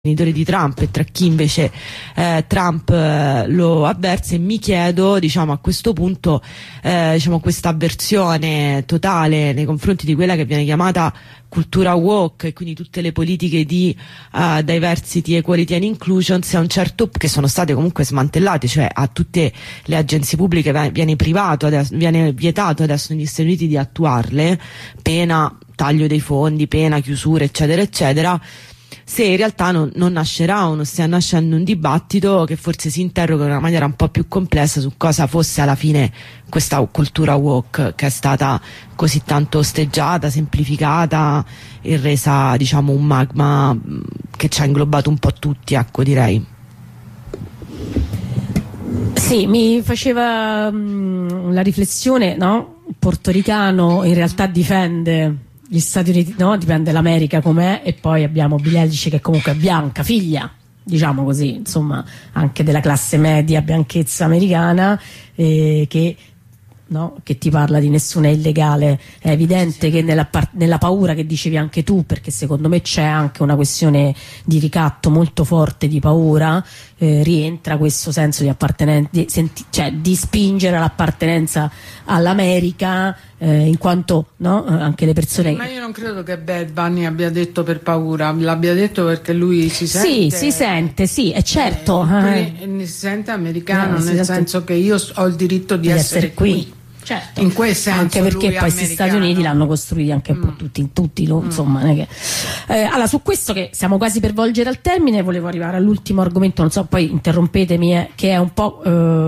sostenitori di Trump e tra chi invece Trump lo avversa, e mi chiedo, diciamo, a questo punto diciamo, questa avversione totale nei confronti di quella che viene chiamata cultura woke, e quindi tutte le politiche di diversity, equality and inclusion, se a un certo che sono state comunque smantellate, cioè a tutte le agenzie pubbliche viene viene vietato adesso negli Stati Uniti di attuarle, pena taglio dei fondi, pena chiusura, eccetera eccetera. Se in realtà non nascerà o non stia nascendo un dibattito che forse si interroga in una maniera un po' più complessa su cosa fosse alla fine questa cultura woke, che è stata così tanto osteggiata, semplificata e resa, diciamo, un magma che ci ha inglobato un po' tutti, ecco, direi. Sì, mi faceva la riflessione, no? Il portoricano in realtà difende gli Stati Uniti, no? Dipende l'America com'è, e poi abbiamo Billie Eilish che comunque è bianca, figlia, diciamo così, insomma, anche della classe media, bianchezza americana, che ti parla di nessuna illegale. È evidente che nella paura che dicevi anche tu, perché secondo me c'è anche una questione di ricatto molto forte, di paura, rientra questo senso di appartenenza, cioè di spingere l'appartenenza all'America, in quanto, no, anche le persone. Ma io non credo che Bad Bunny abbia detto per paura, l'abbia detto perché lui si sente. Sì, si sente, sì, è certo. Si sente americano, nel senso che io ho il diritto di essere qui. Certo. In quel senso, anche perché poi questi Stati Uniti l'hanno costruiti anche un po' tutti insomma, non è che... allora, su questo, che stiamo quasi per volgere al termine, volevo arrivare all'ultimo argomento, non so, poi interrompetemi, che è un po'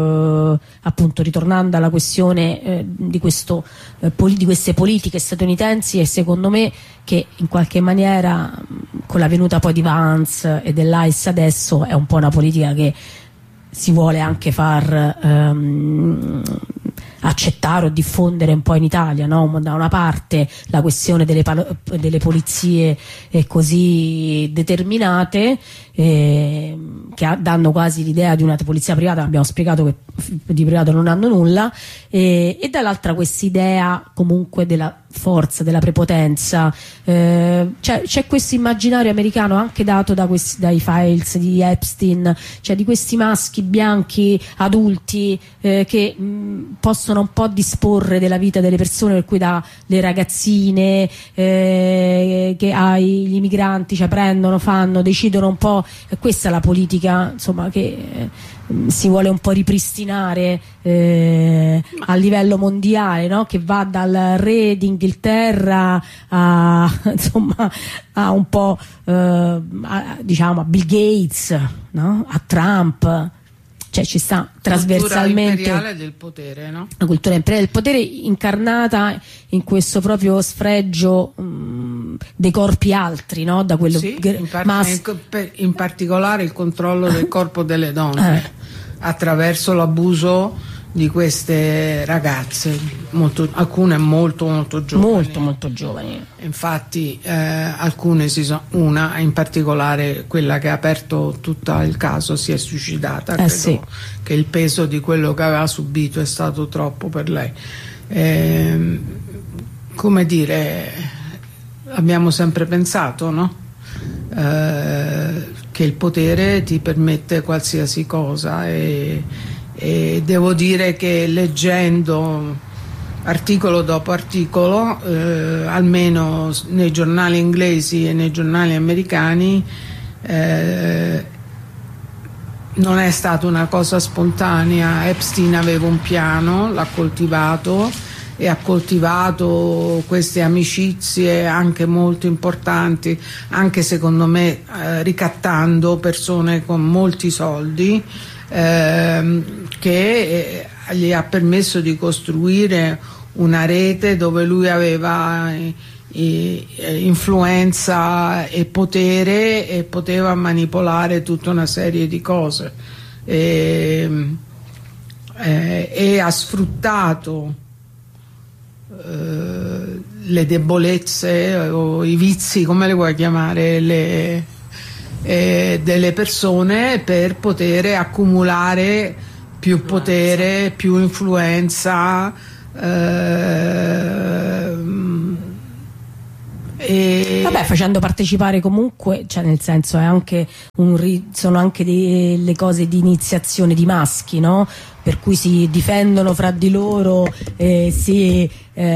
appunto ritornando alla questione di questo di queste politiche statunitensi, e secondo me che in qualche maniera con la venuta poi di Vance e dell'ICE adesso è un po' una politica che si vuole anche far accettare o diffondere un po' in Italia, no? Da una parte la questione delle polizie così determinate, che danno quasi l'idea di una polizia privata, abbiamo spiegato che di privato non hanno nulla, e dall'altra questa idea comunque della forza, della prepotenza. C'è questo immaginario americano anche dato dai files di Epstein, cioè di questi maschi bianchi adulti che possono un po' disporre della vita delle persone, per cui dalle ragazzine che gli immigranti, cioè prendono, fanno, decidono un po'. Questa è la politica, insomma, che si vuole un po' ripristinare a livello mondiale, no? Che va dal re d'Inghilterra insomma, a un po' diciamo a Bill Gates, no? A Trump. Cioè ci sta trasversalmente la cultura imperiale del potere, no? La cultura imperiale del potere incarnata in questo proprio sfregio dei corpi altri, no? Da quello sì, in particolare il controllo del corpo delle donne attraverso l'abuso di queste ragazze, alcune molto giovani. Molto giovani. Infatti alcune una in particolare, quella che ha aperto tutto il caso, si è suicidata. Credo sì. Che il peso di quello che aveva subito è stato troppo per lei. Come dire, abbiamo sempre pensato, no? Che il potere ti permette qualsiasi cosa, e devo dire che leggendo articolo dopo articolo, almeno nei giornali inglesi e nei giornali americani, non è stata una cosa spontanea. Epstein aveva un piano, l'ha coltivato, e ha coltivato queste amicizie anche molto importanti, anche secondo me ricattando persone con molti soldi, che gli ha permesso di costruire una rete dove lui aveva influenza e potere, e poteva manipolare tutta una serie di cose, e ha sfruttato le debolezze o i vizi, come le vuoi chiamare, delle persone, per poter accumulare più potere, più influenza, Vabbè, facendo partecipare comunque, cioè nel senso è anche sono anche delle cose di iniziazione di maschi, no? Per cui si difendono fra di loro, no? Sì,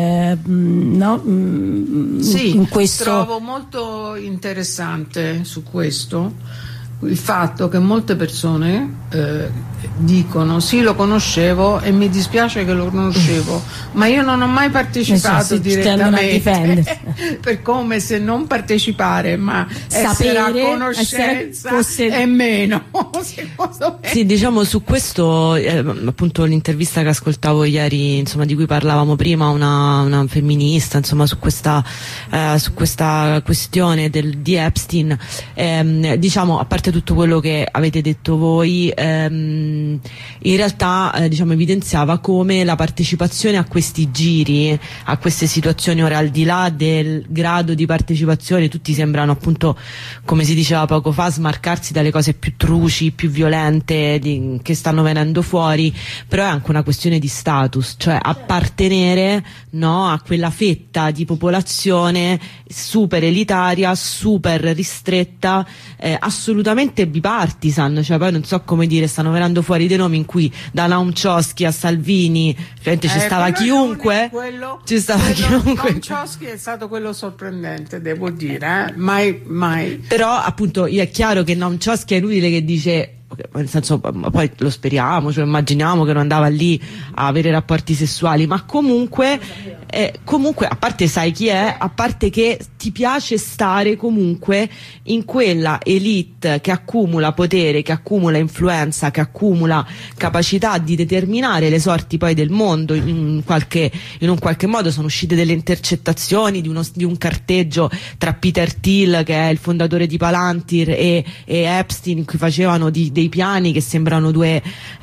in questo trovo molto interessante su questo il fatto che molte persone dicono sì, lo conoscevo e mi dispiace che lo conoscevo, ma io non ho mai partecipato direttamente, per come se non partecipare ma essere a conoscenza è meno, secondo me. Sì, diciamo su questo appunto l'intervista che ascoltavo ieri, insomma, di cui parlavamo prima, una femminista, insomma, su questa questione di Epstein, diciamo, a parte tutto quello che avete detto voi, in realtà diciamo evidenziava come la partecipazione a questi giri, a queste situazioni, ora al di là del grado di partecipazione, tutti sembrano appunto, come si diceva poco fa, smarcarsi dalle cose più truci, più violente che stanno venendo fuori, però è anche una questione di status, cioè appartenere, no, a quella fetta di popolazione super elitaria, super ristretta, assolutamente bipartisan, cioè poi non so come dire, stanno venendo fuori dei nomi in cui da Noam Chomsky a Salvini ci stava chiunque, Noam Chomsky è stato quello sorprendente, devo dire, mai. Però appunto è chiaro che Noam Chomsky è inutile che dice, nel senso, poi lo speriamo, cioè immaginiamo che non andava lì a avere rapporti sessuali, ma comunque a parte sai chi è, a parte che ti piace stare comunque in quella elite che accumula potere, che accumula influenza, che accumula capacità di determinare le sorti poi del mondo in un qualche modo. Sono uscite delle intercettazioni di un carteggio tra Peter Thiel, che è il fondatore di Palantir, e Epstein, in cui facevano dei piani che sembrano due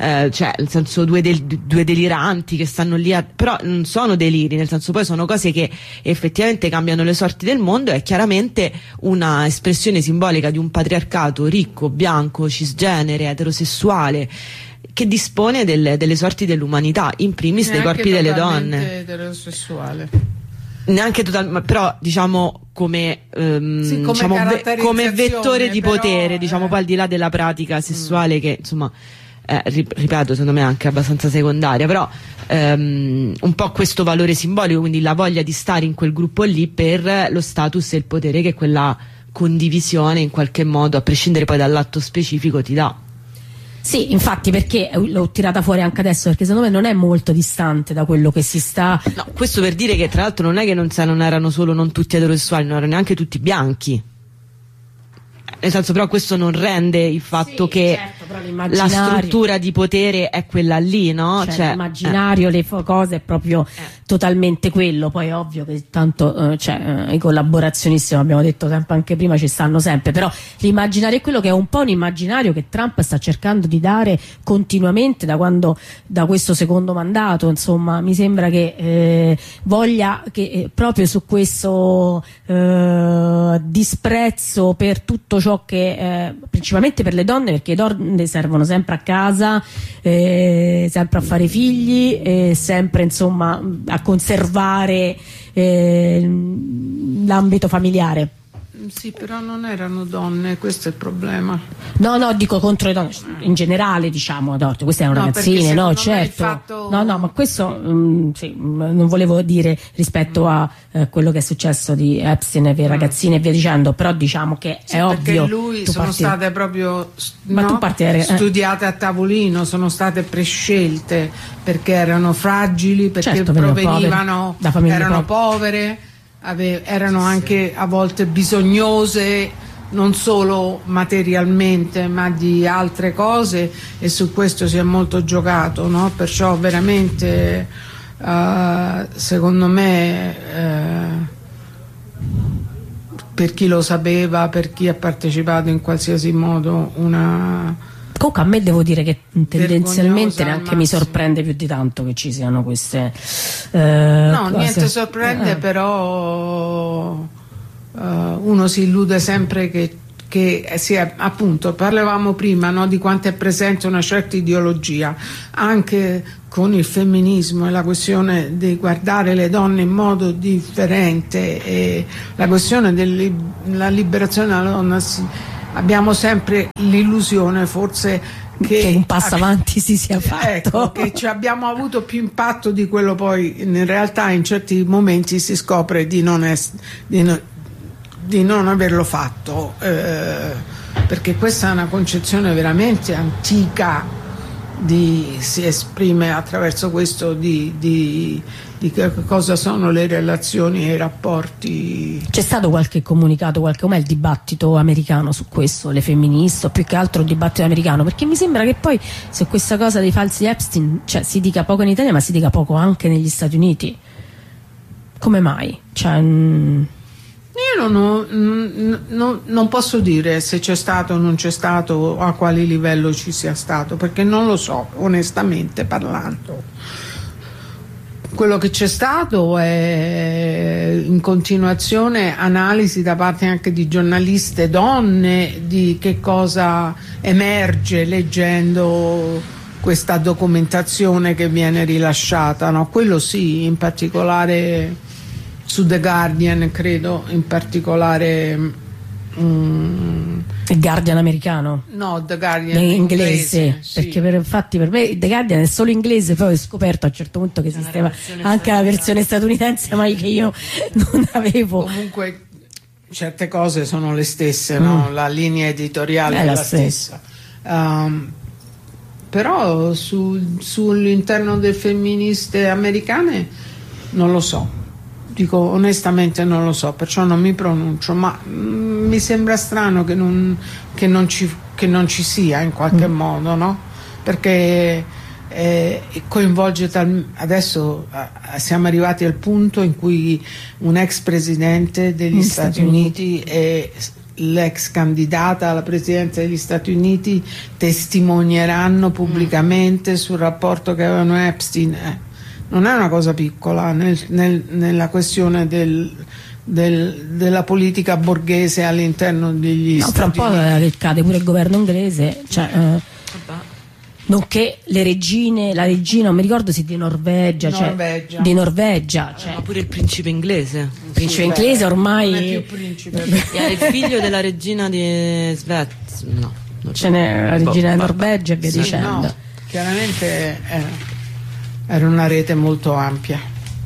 deliranti che stanno lì però non sono deliri, nel senso, poi sono cose che effettivamente cambiano le sorti del mondo. È chiaramente una espressione simbolica di un patriarcato ricco, bianco, cisgenere, eterosessuale, che dispone delle sorti dell'umanità, in primis dei corpi delle donne. Eterosessuale. Neanche totalmente, però diciamo come vettore di potere, diciamo, poi al di là della pratica sessuale che insomma ripeto, secondo me è anche abbastanza secondaria, però un po' questo valore simbolico, quindi la voglia di stare in quel gruppo lì per lo status e il potere che quella condivisione in qualche modo, a prescindere poi dall'atto specifico, ti dà. Sì, infatti, perché l'ho tirata fuori anche adesso, perché secondo me non è molto distante da quello che si sta... No, questo per dire che tra l'altro non è che non erano solo non tutti eterosessuali, non erano neanche tutti bianchi. Nel senso, però questo non rende il fatto che la struttura di potere è quella lì, no? Cioè l'immaginario, le cose è proprio totalmente quello. Poi è ovvio che tanto i collaborazionisti, come abbiamo detto sempre anche prima, ci stanno sempre, però l'immaginario è quello, che è un po' un immaginario che Trump sta cercando di dare continuamente da questo secondo mandato. Insomma, mi sembra che voglia che proprio su questo disprezzo per tutto ciò che principalmente per le donne, perché le donne servono sempre a casa, sempre a fare figli, sempre insomma a conservare l'ambito familiare. Sì, però non erano donne, questo è il problema. No, dico contro le donne in generale, diciamo, queste erano ragazzine, no, certo. No, ma questo sì, non volevo dire rispetto a quello che è successo di Epstein e le ragazzine e via dicendo, però diciamo che è ovvio. Perché lui sono state proprio studiate a tavolino, sono state prescelte perché erano fragili, perché provenivano da famiglie erano povere. Erano anche a volte bisognose, non solo materialmente ma di altre cose, e su questo si è molto giocato, no? Perciò veramente secondo me per chi lo sapeva, per chi ha partecipato in qualsiasi modo, comunque a me devo dire che tendenzialmente neanche mi sorprende più di tanto che ci siano queste no, cose. Niente sorprende, però uno si illude sempre che che appunto parlavamo prima, no, di quanto è presente una certa ideologia anche con il femminismo e la questione di guardare le donne in modo differente e la questione della liberazione della donna. Abbiamo sempre l'illusione forse che un passo avanti si sia fatto, ecco, che abbiamo avuto più impatto di quello poi in realtà in certi momenti si scopre di non averlo fatto, perché questa è una concezione veramente antica, si esprime attraverso questo di che cosa sono le relazioni e i rapporti. C'è stato qualche comunicato, com'è il dibattito americano su questo, le femministe, o più che altro il dibattito americano? Perché mi sembra che poi su questa cosa dei falsi Epstein, cioè, si dica poco in Italia ma si dica poco anche negli Stati Uniti. Come mai? Cioè, io non posso dire se c'è stato o non c'è stato o a quale livello ci sia stato, perché non lo so, onestamente parlando. Quello che c'è stato è in continuazione analisi da parte anche di giornaliste donne di che cosa emerge leggendo questa documentazione che viene rilasciata, no? Quello sì, in particolare su The Guardian, credo, in particolare il Guardian americano? No, The Guardian inglese, sì. Perché infatti per me The Guardian è solo inglese, poi ho scoperto a un certo punto che esisteva anche la versione statunitense, ma che io non avevo. Comunque certe cose sono le stesse, no? La linea editoriale è la stessa. Però sull'interno delle femministe americane non lo so. Dico onestamente non lo so, perciò non mi pronuncio, ma mi sembra strano che non ci sia in qualche modo, no? Perché coinvolge adesso siamo arrivati al punto in cui un ex presidente degli Stati Uniti e l'ex candidata alla presidenza degli Stati Uniti testimonieranno pubblicamente sul rapporto che avevano Epstein. Non è una cosa piccola nella questione della politica borghese all'interno degli Stati Uniti. Fra un po' cade pure il governo inglese, cioè, nonché la regina, non mi ricordo se di Norvegia. Di Norvegia. Ma pure il principe inglese. Il principe inglese ormai non è più principe. È il figlio della regina di Svezia. No, ce n'è la regina di Norvegia e via dicendo. No, chiaramente era una rete molto ampia.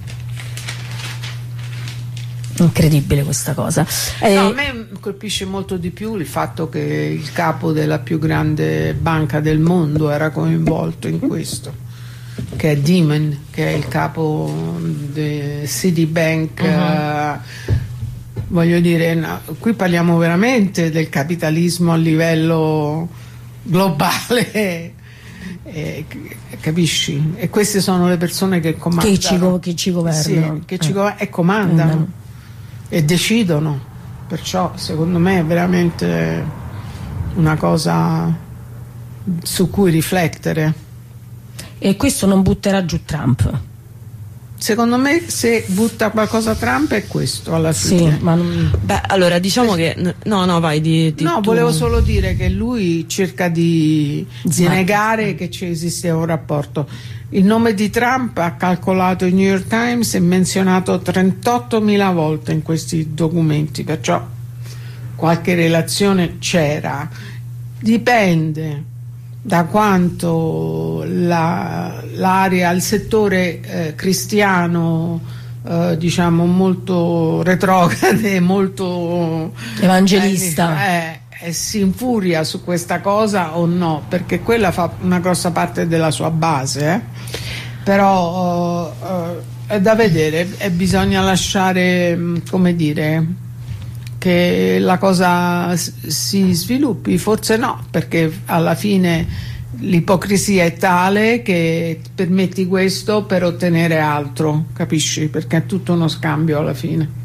Incredibile questa cosa. No, a me colpisce molto di più il fatto che il capo della più grande banca del mondo era coinvolto in questo, che è Dimon, che è il capo di Citibank. Voglio dire, no, qui parliamo veramente del capitalismo a livello globale. Capisci? E queste sono le persone che comandano, che ci governano, sì, e comandano e decidono. Perciò secondo me è veramente una cosa su cui riflettere. E questo non butterà giù Trump? Secondo me se butta qualcosa Trump è questo alla fine. Sì, ma beh, allora diciamo che no, vai no, volevo solo dire che lui cerca di negare che ci esiste un rapporto. Il nome di Trump, ha calcolato il New York Times, è menzionato 38.000 volte in questi documenti, perciò qualche relazione c'era. Dipende da quanto l'area, il settore cristiano, diciamo molto retrograde, molto evangelista, si infuria su questa cosa o no, perché quella fa una grossa parte della sua base, però è da vedere e bisogna lasciare, come dire, che la cosa si sviluppi. Forse no, perché alla fine l'ipocrisia è tale che permetti questo per ottenere altro, capisci? Perché è tutto uno scambio alla fine.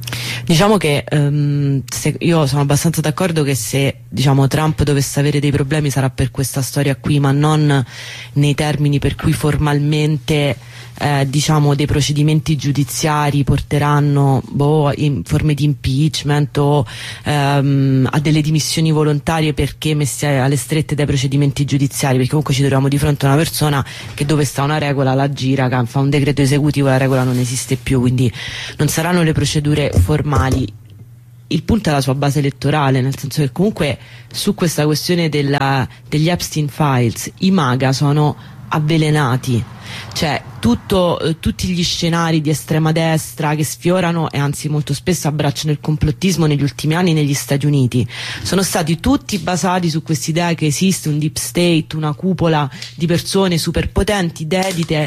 Diciamo che io sono abbastanza d'accordo che se, diciamo, Trump dovesse avere dei problemi sarà per questa storia qui, ma non nei termini per cui formalmente diciamo dei procedimenti giudiziari porteranno in forme di impeachment o a delle dimissioni volontarie perché messi alle strette dai procedimenti giudiziari, perché comunque ci troviamo di fronte a una persona che dove sta una regola la gira, fa un decreto esecutivo, la regola non esiste più, quindi non saranno le procedure formali. Il punto è la sua base elettorale, nel senso che comunque su questa questione degli Epstein Files i MAGA sono avvelenati, cioè tutti gli scenari di estrema destra che sfiorano e anzi molto spesso abbracciano il complottismo negli ultimi anni negli Stati Uniti sono stati tutti basati su quest'idea che esiste un deep state, una cupola di persone superpotenti dedite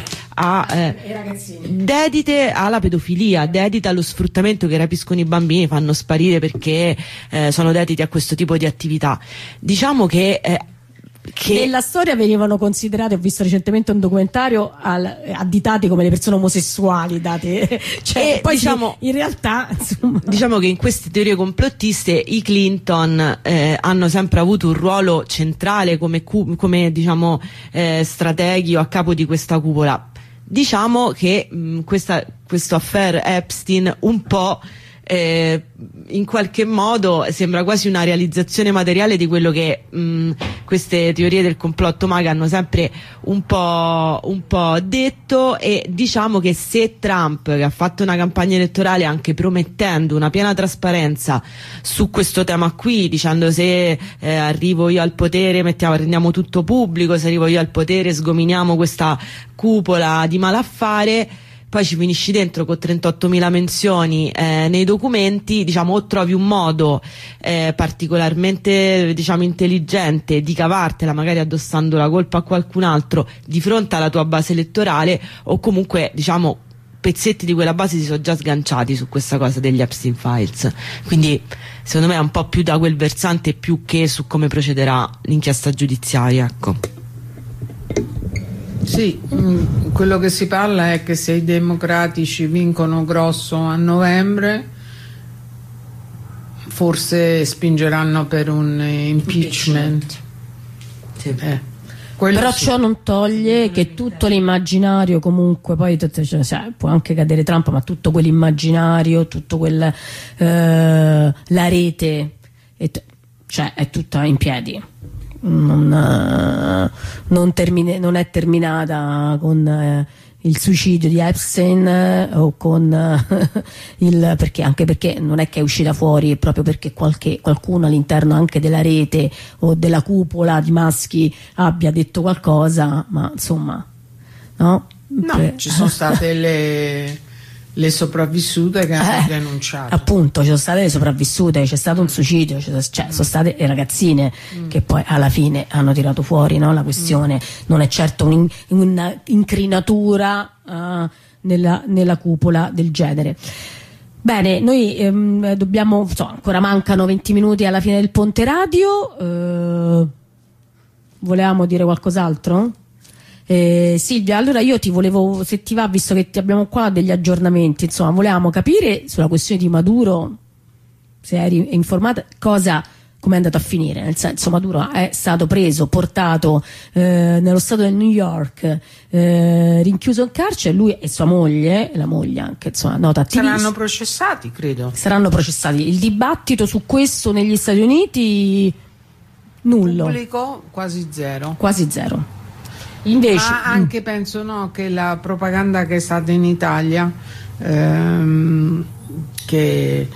alla pedofilia, dedite allo sfruttamento, che rapiscono i bambini, fanno sparire perché sono dediti a questo tipo di attività. Diciamo che nella storia venivano considerati, ho visto recentemente un documentario, additati come le persone omosessuali, cioè, poi diciamo, in realtà insomma. Diciamo che in queste teorie complottiste i Clinton hanno sempre avuto un ruolo centrale come diciamo strateghi o a capo di questa cupola. Diciamo che questo affair Epstein un po' in qualche modo sembra quasi una realizzazione materiale di quello che queste teorie del complotto MAGA hanno sempre un po' detto, e diciamo che se Trump, che ha fatto una campagna elettorale anche promettendo una piena trasparenza su questo tema qui, dicendo se arrivo io al potere rendiamo tutto pubblico, se arrivo io al potere sgominiamo questa cupola di malaffare, poi ci finisci dentro con 38.000 menzioni nei documenti, diciamo, o trovi un modo particolarmente, diciamo, intelligente di cavartela, magari addossando la colpa a qualcun altro di fronte alla tua base elettorale, o comunque, diciamo, pezzetti di quella base si sono già sganciati su questa cosa degli Epstein Files, quindi secondo me è un po' più da quel versante più che su come procederà l'inchiesta giudiziaria, ecco. Sì, quello che si parla è che se i democratici vincono grosso a novembre, forse spingeranno per un impeachment. Sì. Però sì. ciò non toglie che tutto l'immaginario, comunque poi cioè, può anche cadere Trump, ma tutto quell'immaginario, tutto la rete, cioè è tutta in piedi. Non è terminata con il suicidio di Epstein o con anche perché non è che è uscita fuori proprio perché qualcuno all'interno anche della rete o della cupola di maschi abbia detto qualcosa, ma insomma no, ci sono state le sopravvissute che hanno denunciato. Appunto, ci sono state le sopravvissute, c'è stato un suicidio, sono state le ragazzine che poi alla fine hanno tirato fuori, no, la questione. Non è certo un'incrinatura nella cupola del genere. Bene, noi dobbiamo, ancora mancano 20 minuti alla fine del Ponte Radio. Volevamo dire qualcos'altro? Silvia, allora io ti volevo, se ti va, visto che abbiamo qua degli aggiornamenti, insomma, volevamo capire sulla questione di Maduro, se eri informata, come è andato a finire, nel senso, Maduro è stato preso, portato nello stato del New York, rinchiuso in carcere, lui e sua moglie, la moglie anche, insomma, nota attivista. Saranno processati, credo. Saranno processati. Il dibattito su questo negli Stati Uniti nullo. Pubblico quasi zero. Quasi zero. Invece, ma anche penso che la propaganda che è stata in Italia che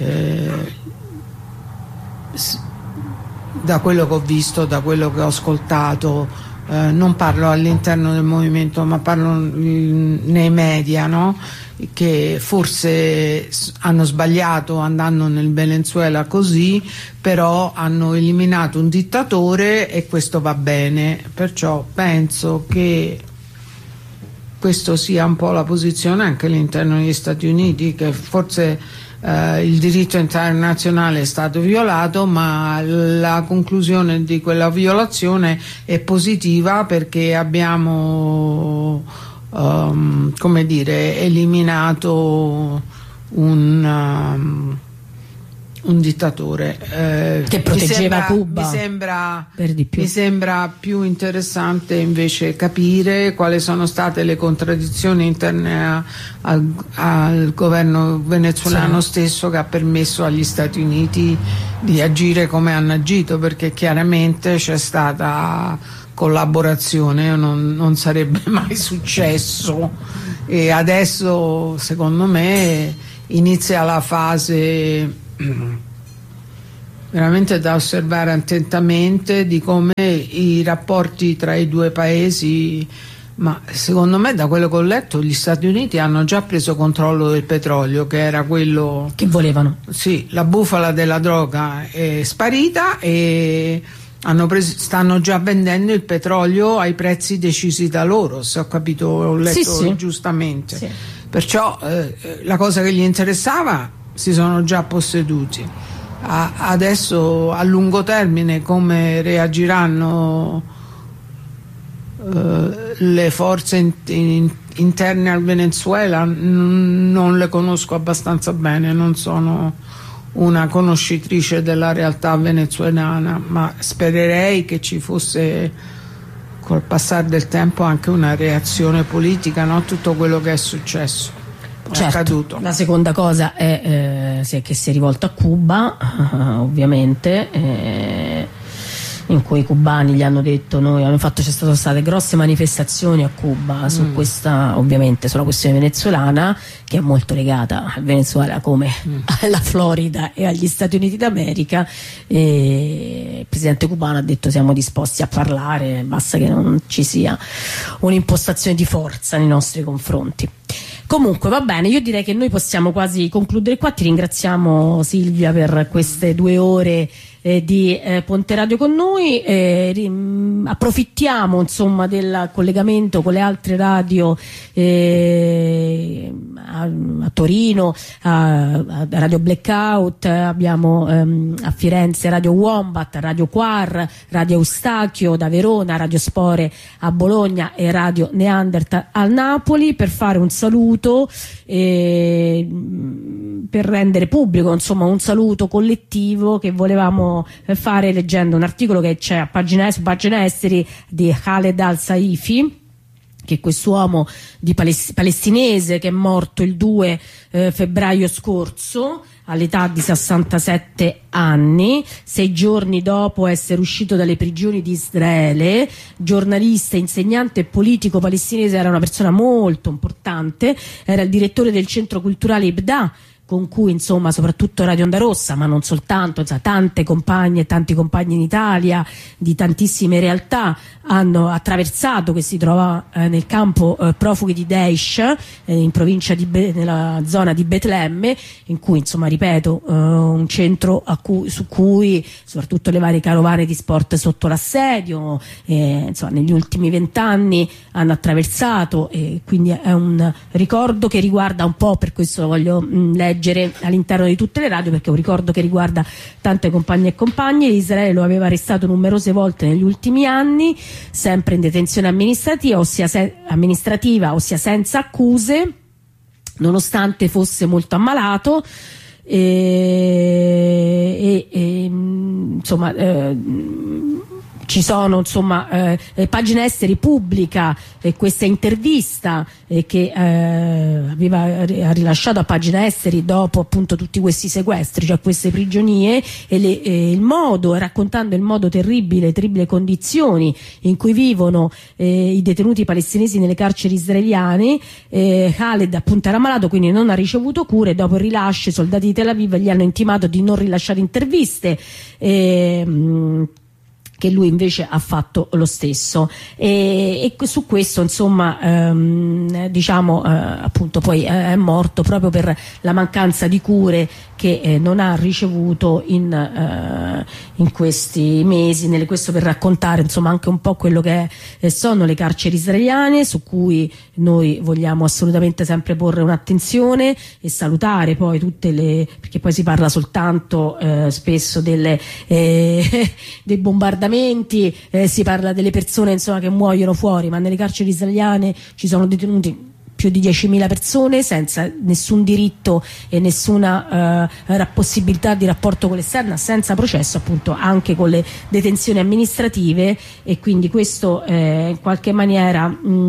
da quello che ho visto, da quello che ho ascoltato, non parlo all'interno del movimento ma parlo nei media, no? Che forse hanno sbagliato andando nel Venezuela così, però hanno eliminato un dittatore e questo va bene, perciò penso che questo sia un po' la posizione anche all'interno degli Stati Uniti, che forse il diritto internazionale è stato violato, ma la conclusione di quella violazione è positiva perché abbiamo eliminato un dittatore che proteggeva Cuba. Mi sembra più interessante invece capire quali sono state le contraddizioni interne al governo venezuelano stesso, che ha permesso agli Stati Uniti di agire come hanno agito, perché chiaramente c'è stata collaborazione, non sarebbe mai successo, e adesso secondo me inizia la fase veramente da osservare attentamente di come i rapporti tra i due paesi, ma secondo me, da quello che ho letto, gli Stati Uniti hanno già preso controllo del petrolio, che era quello che volevano. Sì, la bufala della droga è sparita e stanno già vendendo il petrolio ai prezzi decisi da loro, se ho capito, ho letto giustamente. Sì. Perciò la cosa che gli interessava si sono già posseduti. Adesso a lungo termine come reagiranno le forze interne al Venezuela non le conosco abbastanza bene, non sono una conoscitrice della realtà venezuelana, ma spererei che ci fosse col passare del tempo anche una reazione politica, no? Tutto quello che è successo. Certo, accaduto. La seconda cosa è che si è rivolto a Cuba, ovviamente, in cui i cubani gli hanno detto, ci sono state grosse manifestazioni a Cuba su questa, ovviamente sulla questione venezuelana, che è molto legata al Venezuela come alla Florida e agli Stati Uniti d'America, e il presidente cubano ha detto siamo disposti a parlare, basta che non ci sia un'impostazione di forza nei nostri confronti. Comunque va bene, io direi che noi possiamo quasi concludere qua. Ti ringraziamo Silvia per queste 2 ore di Ponte Radio con noi, approfittiamo insomma del collegamento con le altre radio a Torino, a Radio Blackout, abbiamo a Firenze Radio Wombat, Radio Quar, Radio Eustachio da Verona, Radio Spore a Bologna e Radio Neanderthal a Napoli, per fare un saluto, per rendere pubblico insomma un saluto collettivo che volevamo fare leggendo un articolo che c'è su pagina esteri di Khaled al-Saifi, che è quest'uomo palestinese che è morto il 2 febbraio scorso all'età di 67 anni, 6 giorni dopo essere uscito dalle prigioni di Israele. Giornalista, insegnante e politico palestinese, era una persona molto importante, era il direttore del centro culturale Ibda, con cui insomma soprattutto Radio Onda Rossa, ma non soltanto, tante compagne e tanti compagni in Italia di tantissime realtà hanno attraversato, che si trova nel campo profughi di Daesh in provincia nella zona di Betlemme, in cui insomma ripeto un centro su cui soprattutto le varie carovane di sport sotto l'assedio insomma negli ultimi 20 anni hanno attraversato, e quindi è un ricordo che riguarda un po', per questo lo voglio leggere all'interno di tutte le radio, perché è un ricordo che riguarda tante compagne e compagni. Israele lo aveva arrestato numerose volte negli ultimi anni, sempre in detenzione amministrativa, ossia senza accuse, nonostante fosse molto ammalato, insomma ci sono insomma pagine esteri pubblica questa intervista che ha rilasciato a pagina esteri dopo appunto tutti questi sequestri, cioè queste prigionie, e raccontando il modo terribile condizioni in cui vivono i detenuti palestinesi nelle carceri israeliane. Khaled appunto era malato, quindi non ha ricevuto cure. Dopo il rilascio i soldati di Tel Aviv gli hanno intimato di non rilasciare interviste, che lui invece ha fatto lo stesso, e su questo insomma appunto poi è morto proprio per la mancanza di cure che non ha ricevuto in questi mesi, questo per raccontare insomma anche un po' quello che sono le carceri israeliane, su cui noi vogliamo assolutamente sempre porre un'attenzione e salutare poi perché poi si parla soltanto spesso dei bombardamenti, si parla delle persone insomma che muoiono fuori, ma nelle carceri israeliane ci sono detenuti più di 10.000 persone senza nessun diritto e nessuna possibilità di rapporto con l'esterno, senza processo, appunto anche con le detenzioni amministrative, e quindi questo in qualche maniera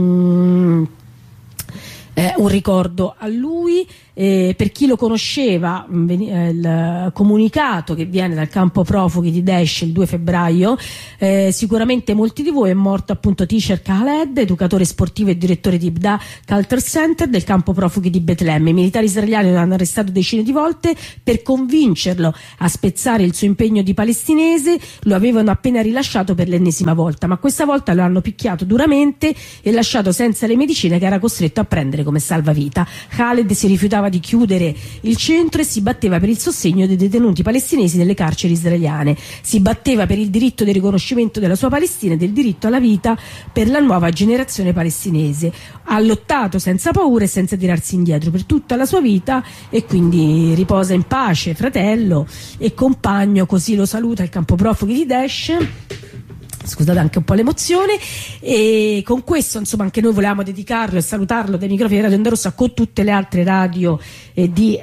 un ricordo a lui. Per chi lo conosceva, il comunicato che viene dal campo profughi di Daesh il 2 febbraio, sicuramente molti di voi, è morto appunto Tisher Khaled, educatore sportivo e direttore di Ibda Culture Center del campo profughi di Betlemme. I militari israeliani lo hanno arrestato decine di volte per convincerlo a spezzare il suo impegno di palestinese. Lo avevano appena rilasciato per l'ennesima volta, ma questa volta lo hanno picchiato duramente e lasciato senza le medicine che era costretto a prendere come salvavita. Khaled si rifiutava di chiudere il centro e si batteva per il sostegno dei detenuti palestinesi nelle carceri israeliane. Si batteva per il diritto del riconoscimento della sua Palestina e del diritto alla vita per la nuova generazione palestinese. Ha lottato senza paura e senza tirarsi indietro per tutta la sua vita, e quindi riposa in pace, fratello e compagno, così lo saluta il campo profughi di Daesh. Scusate anche un po' l'emozione, e con questo insomma anche noi volevamo dedicarlo e salutarlo dai microfoni di Radio Onda Rossa con tutte le altre radio che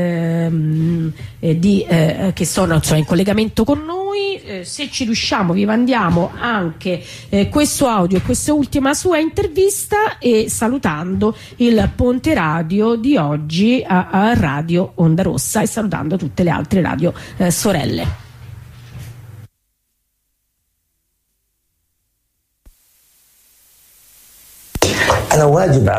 sono insomma in collegamento con noi. Se ci riusciamo vi mandiamo anche questo audio e questa ultima sua intervista, e salutando il Ponte Radio di oggi a Radio Onda Rossa e salutando tutte le altre radio sorelle. أنا واجب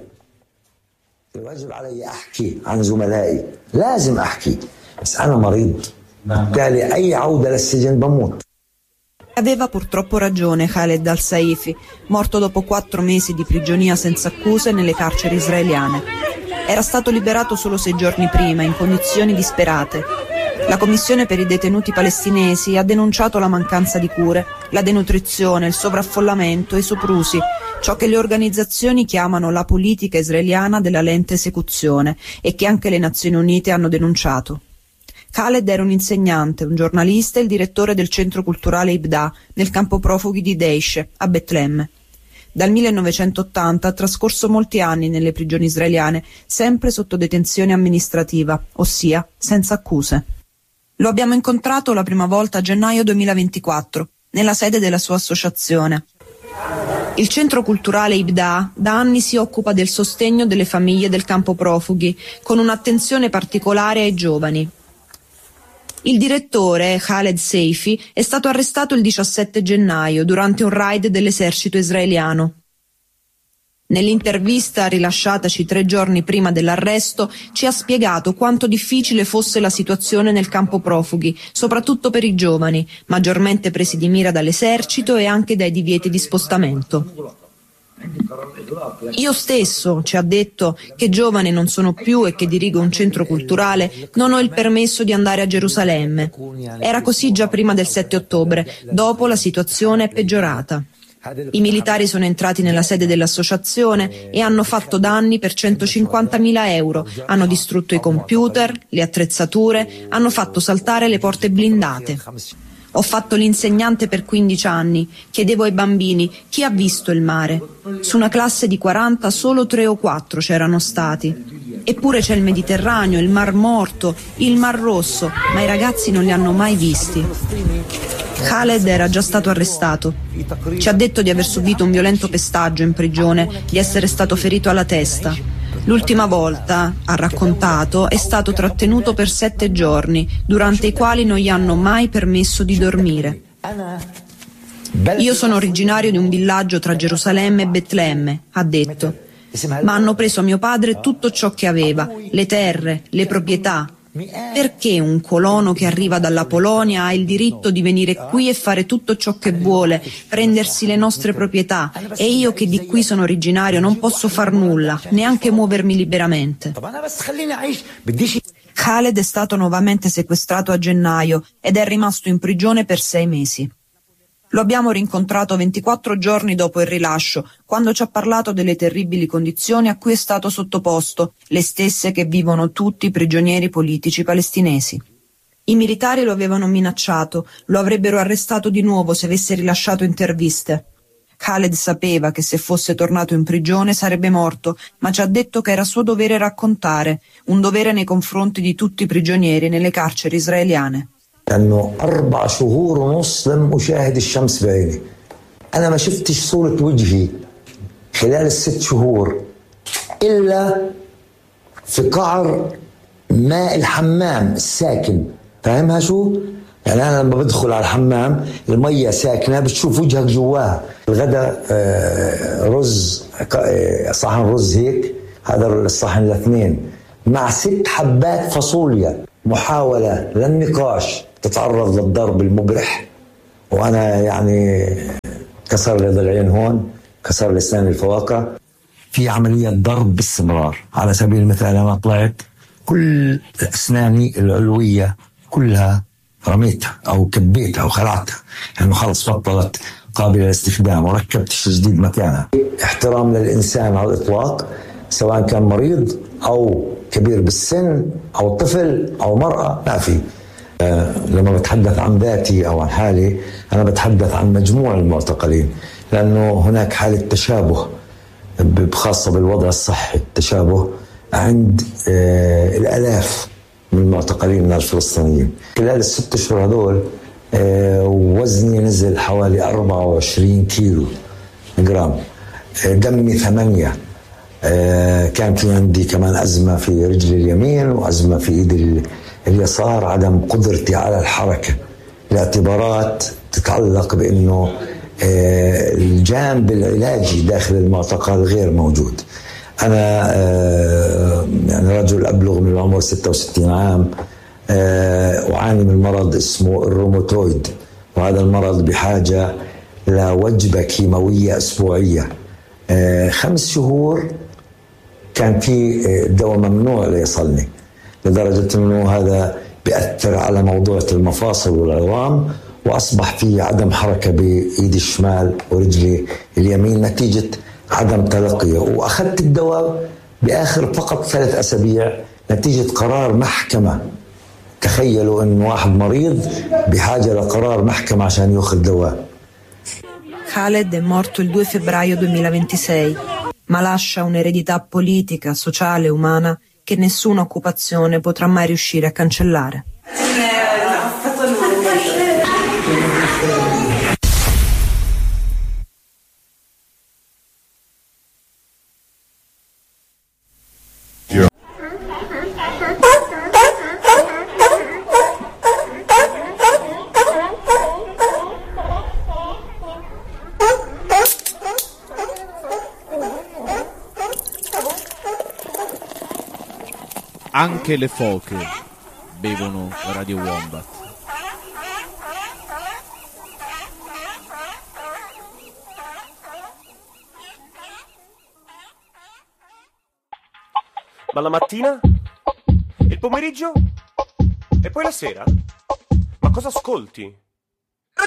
علي أحكي عن زملائي، لازم أحكي، بس أنا مريض، بالتالي أي عودة للسجن بموت. Aveva purtroppo ragione Khaled al-Saifi, morto dopo 4 mesi di prigionia senza accuse nelle carceri israeliane. Era stato liberato solo 6 giorni prima, in condizioni disperate. La Commissione per i detenuti palestinesi ha denunciato la mancanza di cure, la denutrizione, il sovraffollamento e i soprusi, ciò che le organizzazioni chiamano la politica israeliana della lenta esecuzione e che anche le Nazioni Unite hanno denunciato. Khaled era un insegnante, un giornalista e il direttore del centro culturale Ibda nel campo profughi di Daesh a Betlemme. Dal 1980 ha trascorso molti anni nelle prigioni israeliane, sempre sotto detenzione amministrativa, ossia senza accuse. Lo abbiamo incontrato la prima volta a gennaio 2024, nella sede della sua associazione. Il centro culturale Ibda da anni si occupa del sostegno delle famiglie del campo profughi, con un'attenzione particolare ai giovani. Il direttore, Khaled Seifi, è stato arrestato il 17 gennaio durante un raid dell'esercito israeliano. Nell'intervista rilasciataci 3 giorni prima dell'arresto ci ha spiegato quanto difficile fosse la situazione nel campo profughi, soprattutto per i giovani, maggiormente presi di mira dall'esercito e anche dai divieti di spostamento. Io stesso, ci ha detto, che giovane non sono più e che dirigo un centro culturale, non ho il permesso di andare a Gerusalemme. Era così già prima del 7 ottobre, dopo la situazione è peggiorata. I militari sono entrati nella sede dell'associazione e hanno fatto danni per 150.000 euro, hanno distrutto i computer, le attrezzature, hanno fatto saltare le porte blindate. Ho fatto l'insegnante per 15 anni, chiedevo ai bambini chi ha visto il mare. Su una classe di 40 solo 3 o 4 c'erano stati. Eppure c'è il Mediterraneo, il Mar Morto, il Mar Rosso, ma i ragazzi non li hanno mai visti. Khaled era già stato arrestato. Ci ha detto di aver subito un violento pestaggio in prigione, di essere stato ferito alla testa. L'ultima volta, ha raccontato, è stato trattenuto per 7 giorni, durante i quali non gli hanno mai permesso di dormire. Io sono originario di un villaggio tra Gerusalemme e Betlemme, ha detto, ma hanno preso a mio padre tutto ciò che aveva, le terre, le proprietà. Perché un colono che arriva dalla Polonia ha il diritto di venire qui e fare tutto ciò che vuole, prendersi le nostre proprietà, e io che di qui sono originario non posso far nulla, neanche muovermi liberamente? Khaled è stato nuovamente sequestrato a gennaio ed è rimasto in prigione per 6 mesi. Lo abbiamo rincontrato 24 giorni dopo il rilascio, quando ci ha parlato delle terribili condizioni a cui è stato sottoposto, le stesse che vivono tutti i prigionieri politici palestinesi. I militari lo avevano minacciato, lo avrebbero arrestato di nuovo se avesse rilasciato interviste. Khaled sapeva che se fosse tornato in prigione sarebbe morto, ma ci ha detto che era suo dovere raccontare, un dovere nei confronti di tutti i prigionieri nelle carceri israeliane. لأنه 4 شهور ونص لم أشاهد الشمس بعيني. أنا ما شفتش صورة وجهي خلال ال6 شهور إلا في قعر ماء الحمام الساكن. فاهمها شو؟ يعني أنا لما بدخل على الحمام المية ساكنة بتشوف وجهك جواها. الغداء رز، صحن رز هيك، هذا الصحن 2 مع 6 حبات فاصوليا، محاولة للنقاش، تتعرض للضرب المبرح. وأنا يعني كسر لي ضلعين هون، كسر لي أسنان الفواقع، في عملية ضرب باستمرار. على سبيل المثال أنا طلعت كل أسناني العلوية كلها رميتها أو كبيتها أو خلعتها، يعني خلص بطلت قابلة للاستخدام وركبت شيء جديد مكانها. احترام للإنسان على الإطلاق، سواء كان مريض أو كبير بالسن أو طفل أو مرأة، ما في. لما بتحدث عن ذاتي أو عن حالي أنا بتحدث عن مجموع المعتقلين، لأنه هناك حالة تشابه خاصة بالوضع الصحي، التشابه عند الآلاف من المعتقلين الفلسطينيين. خلال ال6 أشهر هذول وزني نزل حوالي 24 كيلو جرام، دمي 8. كان في عندي كمان أزمة في رجلي اليمين وأزمة في إيدي اليسار، عدم قدرتي على الحركة لاعتبارات تتعلق بأنه الجانب العلاجي داخل المعتقل غير موجود. أنا يعني رجل أبلغ من العمر 66 عام، أعاني من مرض اسمه الروماتويد، وهذا المرض بحاجة لوجبة كيماوية أسبوعية. 5 شهور كان في دواء ممنوع ليصلني، لدرجة أنه هذا بيأثر على موضوع المفاصل والعظام، وأصبح في عدم حركة بإيدي الشمال ورجلي اليمين نتيجة عدم تلقيه. وأخذت الدواء بآخر فقط 3 أسابيع نتيجة قرار محكمة. تخيلوا أن واحد مريض بحاجة لقرار محكمة عشان يأخذ دواء. Khaled è morto il 2 febbraio 2026, ma lascia un'eredità politica, sociale e umana che nessuna occupazione potrà mai riuscire a cancellare. Anche le foche bevono Radio Wombat. Ma la mattina? Il pomeriggio? E poi la sera? Ma cosa ascolti?